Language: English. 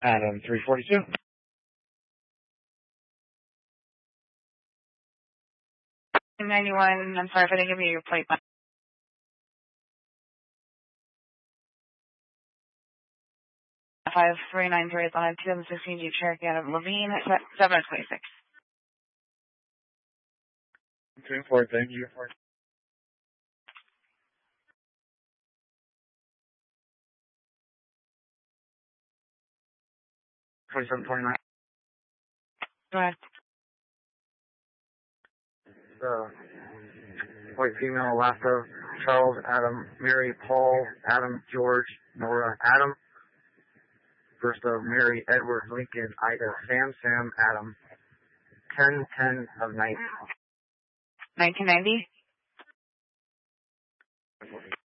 Adam 342. $91, I'm sorry if I didn't give you your plate. 5393 on a 2016 Jeep Cherokee out of Levine, 726. Thank you. 2729. Go ahead. White female, last of Charles, Adam, Mary, Paul, Adam, George, Nora, Adam. First of Mary, Edward, Lincoln, Ida, Sam, Adam. 10/10 of 1990. 1990?